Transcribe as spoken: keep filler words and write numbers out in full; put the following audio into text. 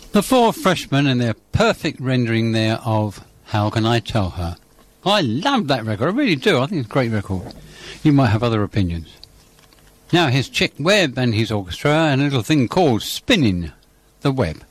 The Four Freshmen and their perfect rendering there of How Can I Tell Her. I love that record, I really do. I think it's a great record. You might have other opinions. Now here's Chick Webb and his orchestra and a little thing called Spinning the Web.